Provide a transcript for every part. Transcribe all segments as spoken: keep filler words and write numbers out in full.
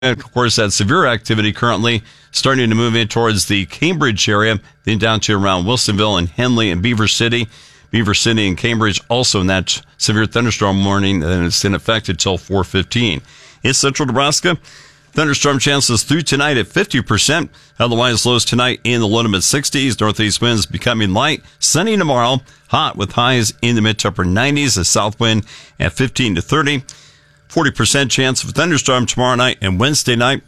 Of course, that severe activity currently starting to move in towards the Cambridge area, then down to around Wilsonville and Henley and Beaver City. Beaver City and Cambridge also in that severe thunderstorm warning, and it's in effect until four fifteen. In central Nebraska, thunderstorm chances through tonight at fifty percent. Otherwise, lows tonight in the low to mid sixties. Northeast winds becoming light. Sunny tomorrow, hot with highs in the mid to upper nineties. A south wind at fifteen to thirty. forty percent chance of a thunderstorm tomorrow night and Wednesday night.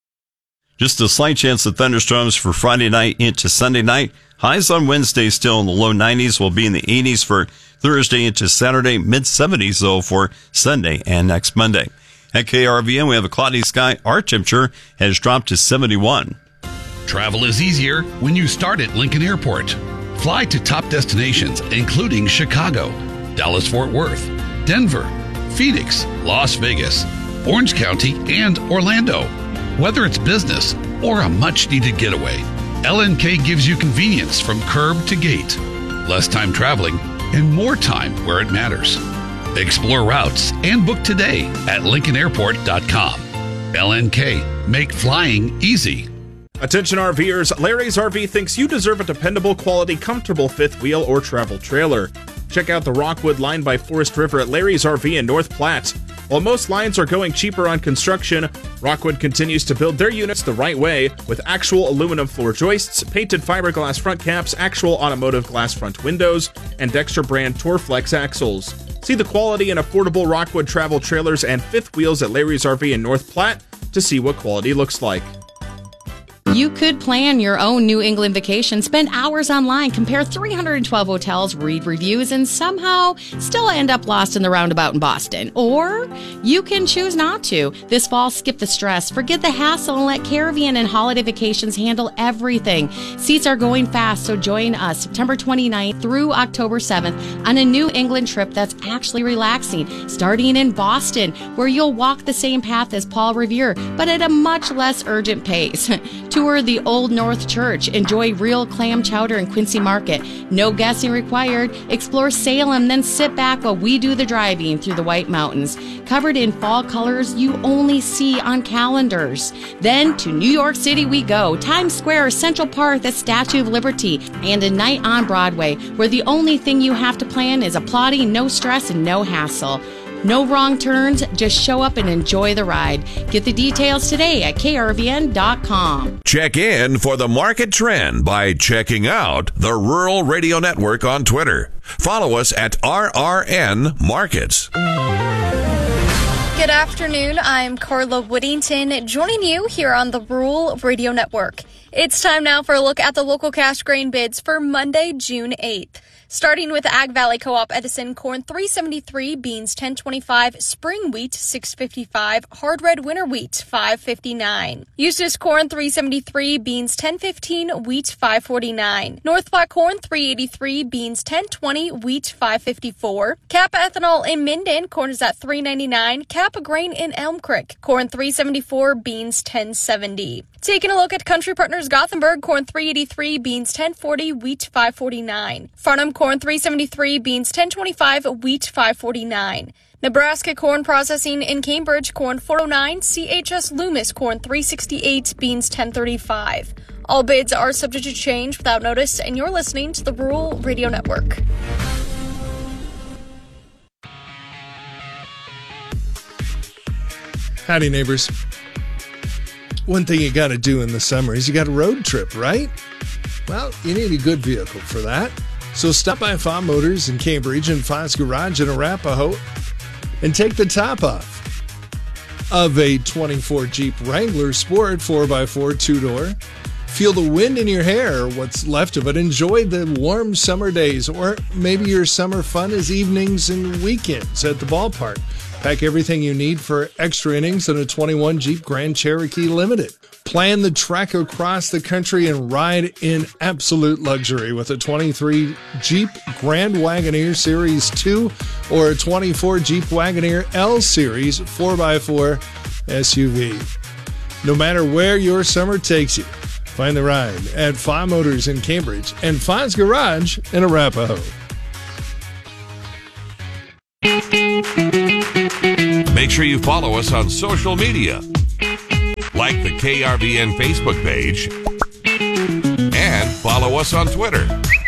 Just a slight chance of thunderstorms for Friday night into Sunday night. Highs on Wednesday still in the low nineties, will be in the eighties for Thursday into Saturday. Mid seventies though for Sunday and next Monday. At K R V N, we have a cloudy sky. Our temperature has dropped to seventy-one. Travel is easier when you start at Lincoln Airport. Fly to top destinations, including Chicago, Dallas-Fort Worth, Denver, Phoenix, Las Vegas, Orange County, and Orlando. Whether it's business or a much-needed getaway, L N K gives you convenience from curb to gate, less time traveling, and more time where it matters. Explore routes and book today at lincoln airport dot com. L N K, make flying easy. Attention RVers, Larry's R V thinks you deserve a dependable, quality, comfortable fifth wheel or travel trailer. Check out the Rockwood line by Forest River at Larry's R V in North Platte. While most lines are going cheaper on construction, Rockwood continues to build their units the right way with actual aluminum floor joists, painted fiberglass front caps, actual automotive glass front windows, and Dexter brand Torflex axles. See the quality and affordable Rockwood travel trailers and fifth wheels at Larry's R V in North Platte to see what quality looks like. You could plan your own New England vacation, spend hours online, compare three hundred twelve hotels, read reviews, and somehow still end up lost in the roundabout in Boston. Or you can choose not to. This fall, skip the stress, forget the hassle, and let Caribbean and Holiday Vacations handle everything. Seats are going fast, so join us September twenty-ninth through October seventh on a New England trip that's actually relaxing, starting in Boston, where you'll walk the same path as Paul Revere, but at a much less urgent pace. Tour the Old North Church. Enjoy real clam chowder in Quincy Market. No guessing required. Explore Salem, then sit back while we do the driving through the White Mountains. Covered in fall colors you only see on calendars. Then to New York City we go. Times Square, Central Park, the Statue of Liberty, and a night on Broadway, where the only thing you have to plan is applauding, no stress, and no hassle. No wrong turns, just show up and enjoy the ride. Get the details today at K R V N dot com. Check in for the market trend by checking out the Rural Radio Network on Twitter. Follow us at R R N Markets. Good afternoon, I'm Carla Woodington, joining you here on the Rural Radio Network. It's time now for a look at the local cash grain bids for Monday, June eighth. Starting with Ag Valley Co-op Edison, corn three seventy-three, beans ten twenty-five, spring wheat six fifty-five, hard red winter wheat five fifty-nine. Eustis corn three seventy-three, beans ten fifteen, wheat five forty-nine. North Platte corn three eighty-three, beans ten twenty, wheat five fifty-four. Kappa ethanol in Minden, corn is at three ninety-nine. Kappa grain in Elm Creek, corn three seventy-four, beans ten seventy. Taking a look at Country Partners Gothenburg, corn three eighty-three, beans ten forty, wheat five forty-nine. Farnham corn three seventy-three, beans ten twenty-five, wheat five forty-nine. Nebraska corn processing in Cambridge, corn four oh nine, C H S Loomis corn three sixty-eight, beans ten thirty-five. All bids are subject to change without notice, and you're listening to the Rural Radio Network. Howdy, neighbors. One thing you got to do in the summer is you got a road trip, right? Well, you need a good vehicle for that. So stop by Fa Motors in Cambridge and Fa's Garage in Arapahoe and take the top off of a twenty-four Jeep Wrangler Sport four by four two-door. Feel the wind in your hair, or what's left of it. Enjoy the warm summer days, or maybe your summer fun is evenings and weekends at the ballpark. Pack everything you need for extra innings in a twenty-one Jeep Grand Cherokee Limited. Plan the trek across the country and ride in absolute luxury with a twenty-three Jeep Grand Wagoneer Series two or a twenty-four Jeep Wagoneer L Series four by four S U V. No matter where your summer takes you, find the ride at Fa Motors in Cambridge and Fa's Garage in Arapahoe. Make sure you follow us on social media Like the K R V N Facebook page and follow us on Twitter.